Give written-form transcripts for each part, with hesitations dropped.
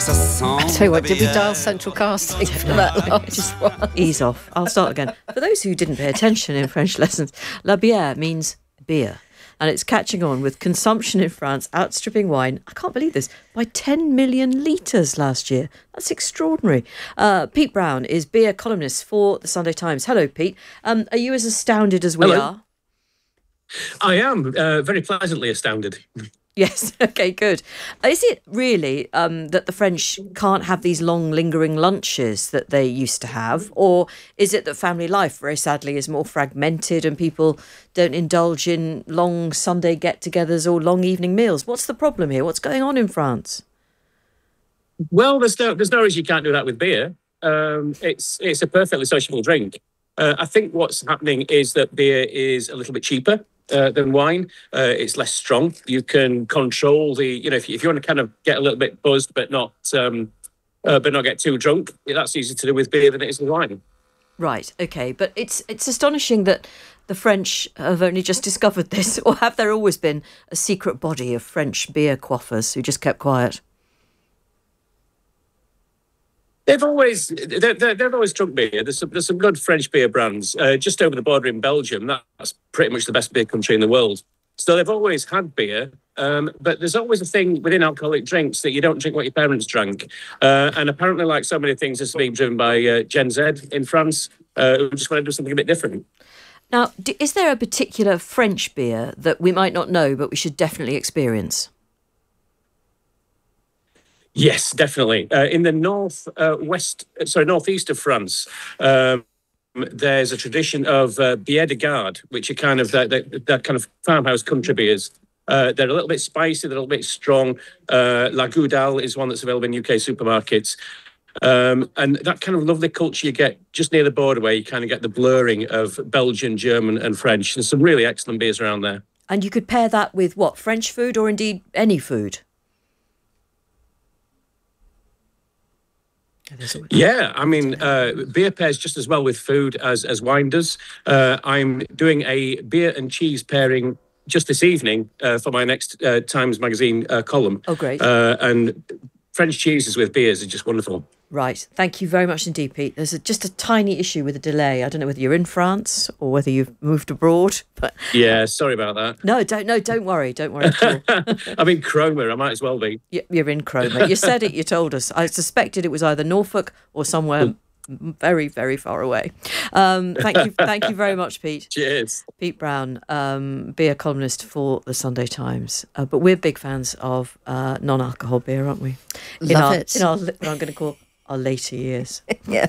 ça sent. I tell you what, did we dial Central Casting for that last one? Ease off. I'll start again. For those who didn't pay attention in French lessons, la bière means beer. And it's catching on with consumption in France outstripping wine. I can't believe this. By 10 million litres last year. That's extraordinary. Pete Brown is beer columnist for the Sunday Times. Hello, Pete. Are you as astounded as we are? I am very pleasantly astounded. Yes, okay, good. Is it really that the French can't have these long lingering lunches that they used to have? Or is it that family life, very sadly, is more fragmented and people don't indulge in long Sunday get-togethers or long evening meals? What's the problem here? What's going on in France? Well, there's no reason you can't do that with beer. It's a perfectly sociable drink. I think what's happening is that beer is a little bit cheaper than wine. It's less strong. You can control if you want to kind of get a little bit buzzed but not get too drunk, that's easier to do with beer than it is with wine. Right, okay, but it's astonishing that the French have only just discovered this, or have there always been a secret body of French beer quaffers who just kept quiet? They've always drunk beer. There's some good French beer brands just over the border in Belgium. That's pretty much the best beer country in the world. So they've always had beer, but there's always a thing within alcoholic drinks that you don't drink what your parents drank. And apparently, like so many things, this is being driven by Gen Z in France, who just want to do something a bit different. Now, is there a particular French beer that we might not know, but we should definitely experience? Yes, definitely. In the northeast of France, there's a tradition of bière de garde, which are kind of that kind of farmhouse country beers. They're a little bit spicy, they're a little bit strong. La Goudal is one that's available in UK supermarkets. And that kind of lovely culture you get just near the border where you kind of get the blurring of Belgian, German and French. There's some really excellent beers around there. And you could pair that with what, French food or indeed any food? Yeah, I mean, beer pairs just as well with food as wine does. I'm doing a beer and cheese pairing just this evening for my next Times Magazine column. Oh, great. And French cheeses with beers are just wonderful. Right. Thank you very much indeed, Pete. There's just a tiny issue with the delay. I don't know whether you're in France or whether you've moved abroad. But yeah, sorry about that. No, don't worry. Don't worry at all. I'm in Cromer. I might as well be. You're in Cromer. You said it. You told us. I suspected it was either Norfolk or somewhere very, very far away. Thank you very much, Pete. Cheers. Pete Brown, beer columnist for the Sunday Times. But we're big fans of non-alcohol beer, aren't we? Love it. In our, what I'm going to call our later years. Yeah.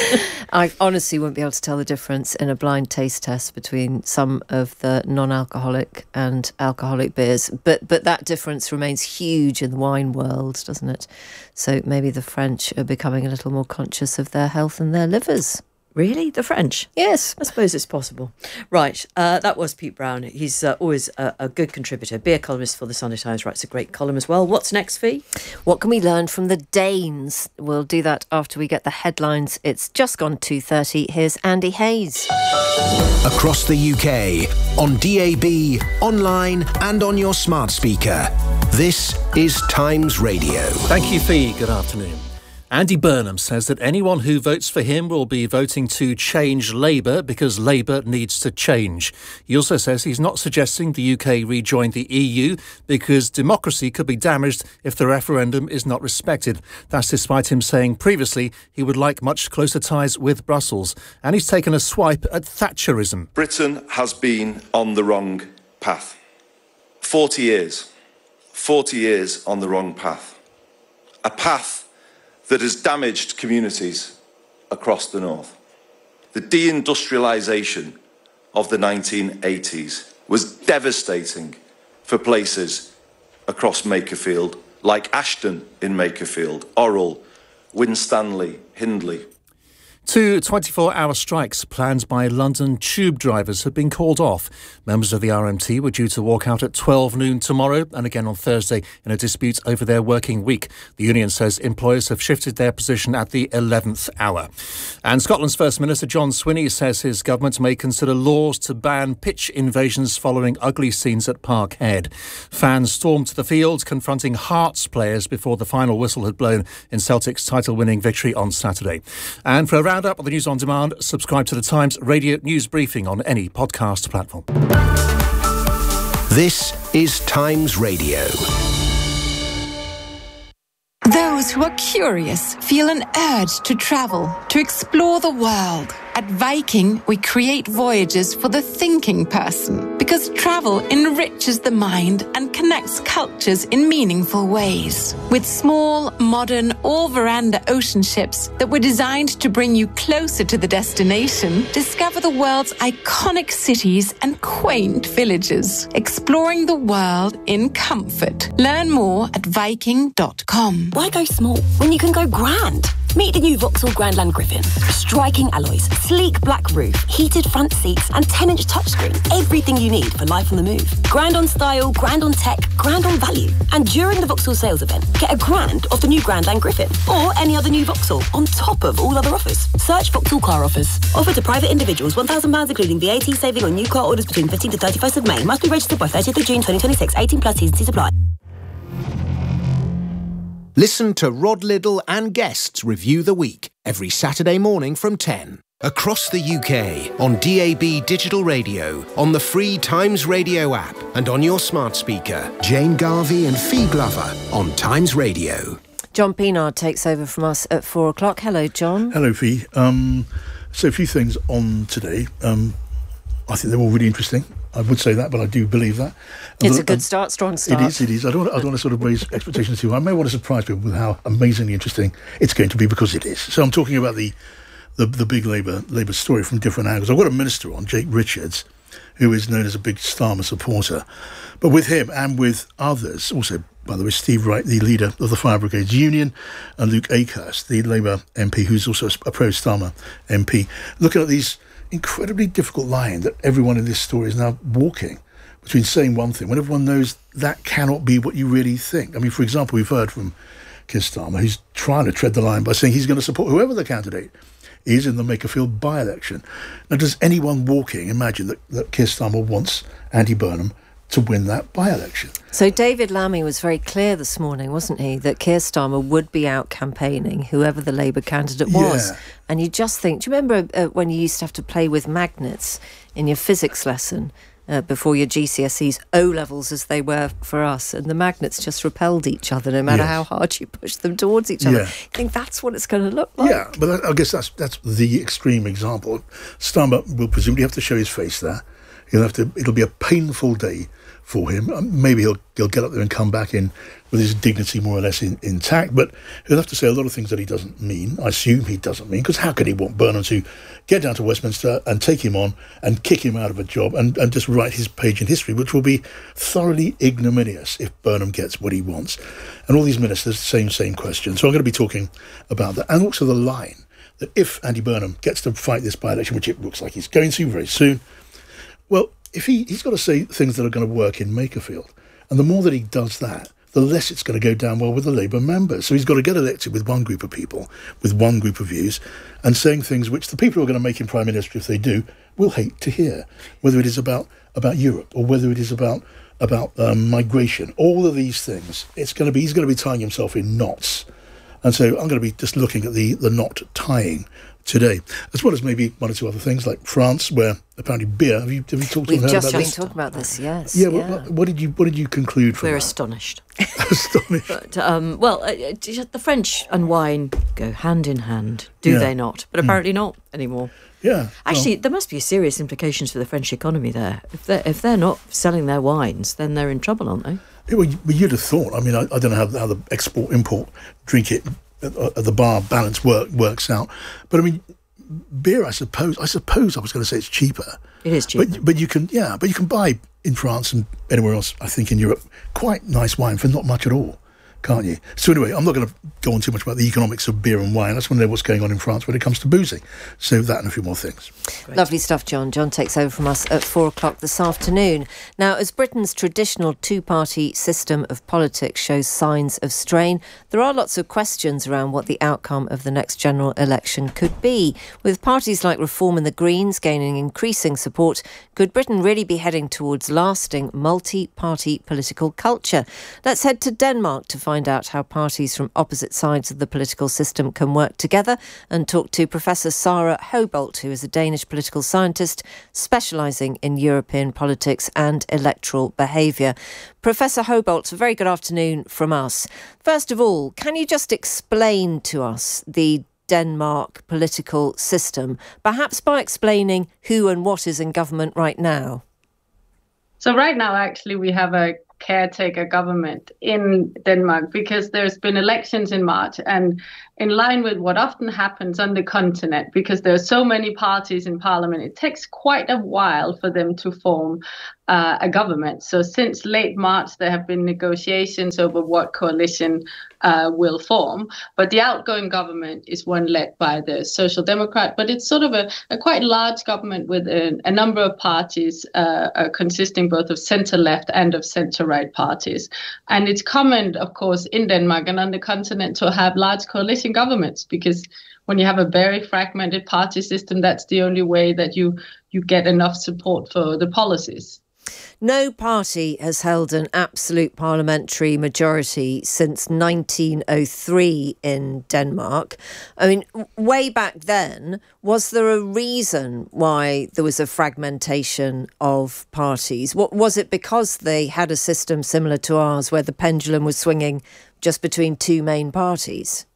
I honestly wouldn't be able to tell the difference in a blind taste test between some of the non-alcoholic and alcoholic beers. But that difference remains huge in the wine world, doesn't it? So maybe the French are becoming a little more conscious of their health and their livers. Really? The French? Yes. I suppose it's possible. Right, that was Pete Brown. He's always a good contributor. Beer columnist for the Sunday Times, writes a great column as well. What's next, Fee? What can we learn from the Danes? We'll do that after we get the headlines. It's just gone 2:30. Here's Andy Hayes. Across the UK, on DAB, online and on your smart speaker. This is Times Radio. Thank you, Fee. Good afternoon. Andy Burnham says that anyone who votes for him will be voting to change Labour because Labour needs to change. He also says he's not suggesting the UK rejoin the EU because democracy could be damaged if the referendum is not respected. That's despite him saying previously he would like much closer ties with Brussels. And he's taken a swipe at Thatcherism. Britain has been on the wrong path. 40 years. 40 years on the wrong path. A path that has damaged communities across the north. The deindustrialisation of the 1980s was devastating for places across Makerfield, like Ashton in Makerfield, Orrell, Winstanley, Hindley. Two 24-hour strikes planned by London tube drivers have been called off. Members of the RMT were due to walk out at 12 noon tomorrow and again on Thursday in a dispute over their working week. The union says employers have shifted their position at the 11th hour. And Scotland's First Minister John Swinney says his government may consider laws to ban pitch invasions following ugly scenes at Parkhead. Fans stormed to the field confronting Hearts players before the final whistle had blown in Celtic's title-winning victory on Saturday. And for a roundup of the news on demand, subscribe to the Times Radio News Briefing on any podcast platform. This is Times Radio. Those who are curious feel an urge to travel, to explore the world. At Viking, we create voyages for the thinking person because travel enriches the mind and connects cultures in meaningful ways. With small, modern, all-veranda ocean ships that were designed to bring you closer to the destination, discover the world's iconic cities and quaint villages, exploring the world in comfort. Learn more at Viking.com. Why go small when you can go grand? Meet the new Vauxhall Grandland Griffin. Striking alloys, sleek black roof, heated front seats and 10-inch touchscreen. Everything you need for life on the move. Grand on style, grand on tech, grand on value. And during the Vauxhall sales event, get a grand off the new Grandland Griffin or any other new Vauxhall on top of all other offers. Search Vauxhall Car Offers. Offer to private individuals, £1,000 including VAT saving on new car orders between 15th to 31st of May. Must be registered by 30th of June 2026. 18 plus T's and C's apply. Listen to Rod Liddle and guests review the week every Saturday morning from 10. Across the UK, on DAB Digital Radio, on the free Times Radio app and on your smart speaker. Jane Garvey and Fee Glover on Times Radio. John Pienaar takes over from us at 4 o'clock. Hello, John. Hello, Fee. So a few things on today. I think they're all really interesting. I would say that, but I do believe that. It's a good start, strong start. It is. I don't want to sort of raise expectations too high. I may want to surprise people with how amazingly interesting it's going to be because it is. So I'm talking about the big Labour story from different angles. I've got a minister on, Jake Richards, who is known as a big Starmer supporter. But with him and with others, also, by the way, Steve Wright, the leader of the Fire Brigades Union, and Luke Akehurst, the Labour MP, who's also a pro-Starmer MP, looking at these incredibly difficult line that everyone in this story is now walking between saying one thing when everyone knows that cannot be what you really think. I mean, for example, we've heard from Keir Starmer, who's trying to tread the line by saying he's going to support whoever the candidate is in the Makerfield by-election. Now, does anyone walking imagine that Keir Starmer wants Andy Burnham to win that by-election? So David Lammy was very clear this morning, wasn't he, that Keir Starmer would be out campaigning whoever the Labour candidate was. Yeah. And you just think, do you remember when you used to have to play with magnets in your physics lesson before your GCSEs, O-levels as they were for us, and the magnets just repelled each other no matter how hard you pushed them towards each other? Yeah. I think that's what it's going to look like. Yeah, but I guess that's the extreme example. Starmer will presumably have to show his face there. It'll be a painful day for him. Maybe he'll get up there and come back in with his dignity more or less intact, but he'll have to say a lot of things that he doesn't mean. I assume he doesn't mean, because how could he want Burnham to get down to Westminster and take him on and kick him out of a job and just write his page in history, which will be thoroughly ignominious if Burnham gets what he wants. And all these ministers, same question. So I'm going to be talking about that, and also the line that if Andy Burnham gets to fight this by-election, which it looks like he's going to very soon, well, if he's got to say things that are going to work in Makerfield. And the more that he does that, the less it's going to go down well with the Labour members. So he's got to get elected with one group of people, with one group of views, and saying things which the people who are going to make him Prime Minister, if they do, will hate to hear. Whether it is about Europe or whether it is about migration, all of these things, he's going to be tying himself in knots. And so I'm going to be just looking at the knot tying today, as well as maybe one or two other things like France, where apparently beer. Have you talked We've about this? just been talking about this. Yes. Yeah. What did you conclude from We're that? astonished. Astonished. But, the French and wine go hand in hand, do they not? But apparently not anymore. Yeah. Actually, there must be serious implications for the French economy there. If they're not selling their wines, then they're in trouble, aren't they? Well, you'd have thought. I mean, I don't know how the export-import drink it at the bar balance works out. But I mean, beer, I suppose I was going to say it's cheaper. It is cheaper. But you can buy in France and anywhere else, I think in Europe, quite nice wine for not much at all can't you? So anyway, I'm not going to go on too much about the economics of beer and wine. I just want to know what's going on in France when it comes to boozing. So that and a few more things. Great. Lovely stuff, John. John takes over from us at 4:00 this afternoon. Now, as Britain's traditional two-party system of politics shows signs of strain, there are lots of questions around what the outcome of the next general election could be. With parties like Reform and the Greens gaining increasing support, could Britain really be heading towards lasting multi-party political culture? Let's head to Denmark to find out how parties from opposite sides of the political system can work together and talk to Professor Sara Hobolt, who is a Danish political scientist specialising in European politics and electoral behaviour. Professor Hobolt, a very good afternoon from us. First of all, can you just explain to us the Denmark political system, perhaps by explaining who and what is in government right now? So right now, actually, we have a caretaker government in Denmark because there's been elections in March, and in line with what often happens on the continent, because there are so many parties in parliament, it takes quite a while for them to form a government. So since late March, there have been negotiations over what coalition will form. But the outgoing government is one led by the Social Democrat, but it's sort of a quite large government with a number of parties consisting both of centre-left and of centre-right parties. And it's common, of course, in Denmark and on the continent to have large coalition governments, because when you have a very fragmented party system, that's the only way that you get enough support for the policies. No party has held an absolute parliamentary majority since 1903 in Denmark. I mean, way back then, was there a reason why there was a fragmentation of parties? What was it, because they had a system similar to ours where the pendulum was swinging just between two main parties?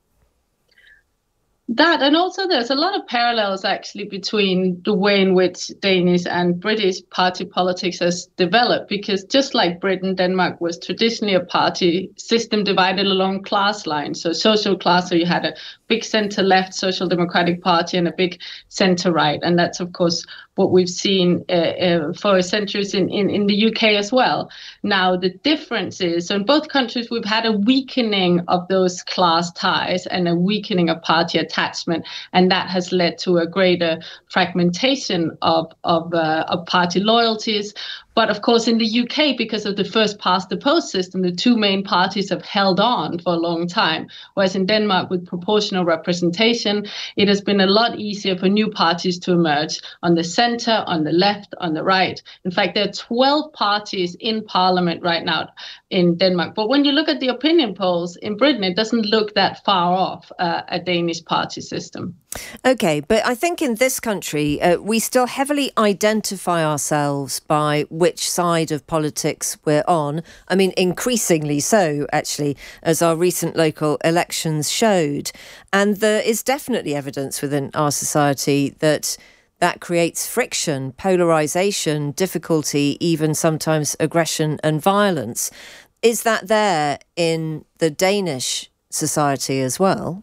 That, and also there's a lot of parallels actually between the way in which Danish and British party politics has developed, because just like Britain, Denmark was traditionally a party system divided along class lines. So social class, so you had a big centre-left Social Democratic Party and a big centre-right. And that's, of course, what we've seen for centuries in the UK as well. Now, the difference is, so in both countries, we've had a weakening of those class ties and a weakening of party attachment, and that has led to a greater fragmentation of party loyalties. But of course, in the UK, because of the first past the post system, the two main parties have held on for a long time. Whereas in Denmark, with proportional representation, it has been a lot easier for new parties to emerge on the centre, on the left, on the right. In fact, there are 12 parties in parliament right now in Denmark. But when you look at the opinion polls in Britain, it doesn't look that far off a Danish party system. OK, but I think in this country, we still heavily identify ourselves by which side of politics we're on. I mean, increasingly so, actually, as our recent local elections showed. And there is definitely evidence within our society that creates friction, polarisation, difficulty, even sometimes aggression and violence. Is that there in the Danish society as well?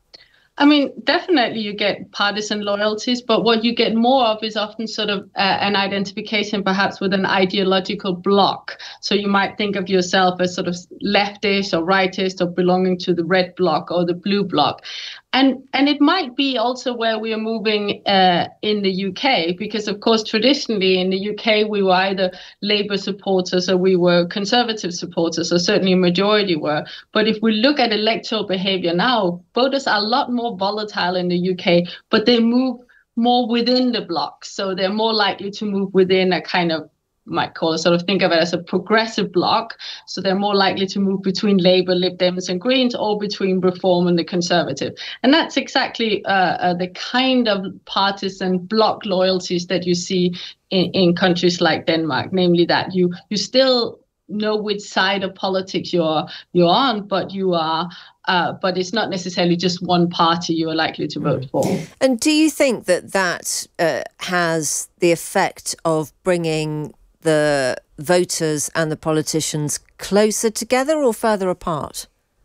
I mean, definitely you get partisan loyalties, but what you get more of is often sort of an identification perhaps with an ideological bloc. So you might think of yourself as sort of leftist or rightist or belonging to the red bloc or the blue bloc. And it might be also where we are moving in the UK, because, of course, traditionally in the UK, we were either Labour supporters or we were Conservative supporters, or certainly a majority were. But if we look at electoral behaviour now, voters are a lot more volatile in the UK, but they move more within the bloc. So they're more likely to move within a kind of, might call it, sort of think of it as a progressive bloc. So they're more likely to move between Labour, Lib Dems and Greens, or between Reform and the Conservative. And that's exactly the kind of partisan bloc loyalties that you see in countries like Denmark, namely that you still know which side of politics you're on, but you are but it's not necessarily just one party you are likely to vote for. And do you think that has the effect of bringing the voters and the politicians closer together or further apart?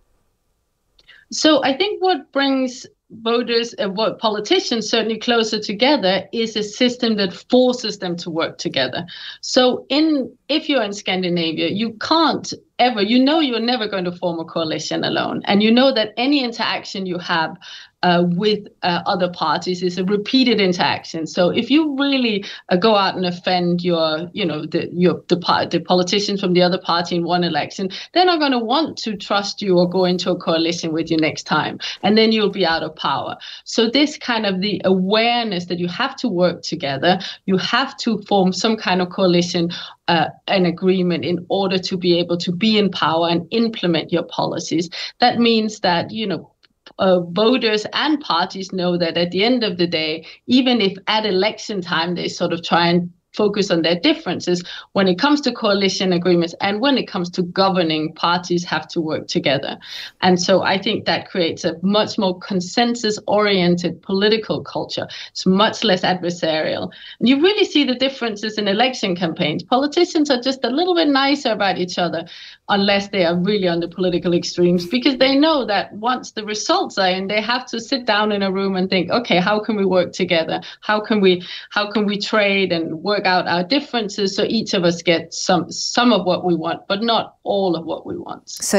So I think what brings voters and what politicians certainly closer together is a system that forces them to work together. So in if you're in Scandinavia, you can't ever, you're never going to form a coalition alone. And you know that any interaction you have with other parties is a repeated interaction. So if you really go out and offend the politicians from the other party in one election, they're not going to want to trust you or go into a coalition with you next time. And then you'll be out of power. So this kind of the awareness that you have to work together, you have to form some kind of coalition, an agreement in order to be able to be in power and implement your policies. That means that, voters and parties know that at the end of the day, even if at election time they sort of try and focus on their differences, when it comes to coalition agreements and when it comes to governing, parties have to work together. And so I think that creates a much more consensus-oriented political culture. It's much less adversarial. And you really see the differences in election campaigns. Politicians are just a little bit nicer about each other, unless they are really on the political extremes, because they know that once the results are in, they have to sit down in a room and think, okay, how can we work together? How can we trade and work out our differences so each of us gets some of what we want, but not all of what we want. So